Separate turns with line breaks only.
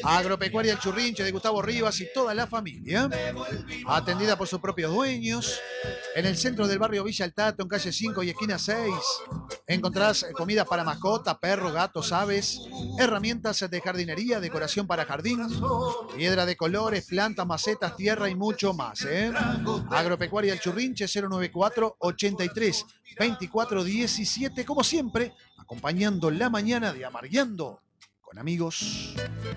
Agropecuaria El Churrinche de Gustavo Rivas y toda la familia. Atendida por sus propios dueños. En el centro del barrio Villa El Tato, en calle 5 y esquina 6. Encontrarás comidas para mascota, perros, gatos, aves, herramientas de jardinería, decoración para jardín, piedra de colores, plantas, macetas, tierra y mucho más. Agropecuaria El Churrinche 094 83 24 17. Como siempre, acompañando la mañana de Amargueando con amigos.